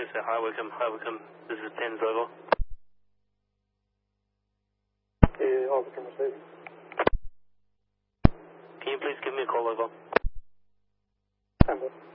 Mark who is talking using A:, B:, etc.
A: say hi, Wickham. Hi, Wickham. This is Pins Level.
B: Yeah, hi, Wickham receiving.
A: Can you please give me a call over?
B: Amber.